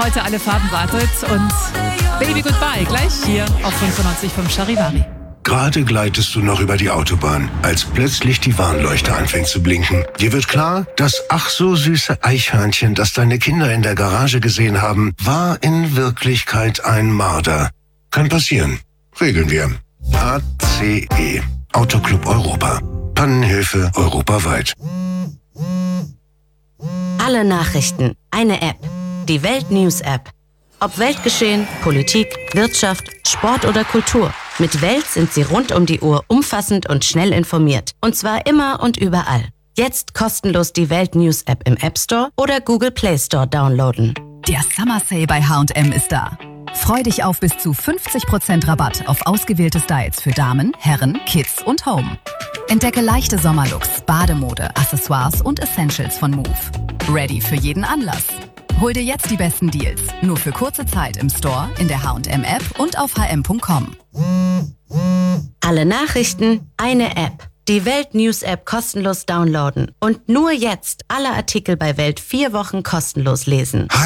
heute alle Farben wartet. Und Baby Goodbye gleich hier auf 95.5 Charivari. Gerade gleitest du noch über die Autobahn, als plötzlich die Warnleuchte anfängt zu blinken. Dir wird klar, das ach so süße Eichhörnchen, das deine Kinder in der Garage gesehen haben, war in Wirklichkeit ein Marder. Kann passieren. Regeln wir. ACE. Autoclub Europa. Pannenhilfe europaweit. Alle Nachrichten. Eine App. Die Welt News App. Ob Weltgeschehen, Politik, Wirtschaft, Sport oder Kultur. Mit Welt sind Sie rund um die Uhr umfassend und schnell informiert. Und zwar immer und überall. Jetzt kostenlos die Welt News App im App Store oder Google Play Store downloaden. Der Summer Sale bei H&M ist da. Freu dich auf bis zu 50% Rabatt auf ausgewählte Styles für Damen, Herren, Kids und Home. Entdecke leichte Sommerlooks, Bademode, Accessoires und Essentials von Move. Ready für jeden Anlass. Hol dir jetzt die besten Deals. Nur für kurze Zeit im Store, in der H&M App und auf hm.com. Alle Nachrichten, eine App. Die Welt News App kostenlos downloaden. Und nur jetzt alle Artikel bei Welt 4 Wochen kostenlos lesen.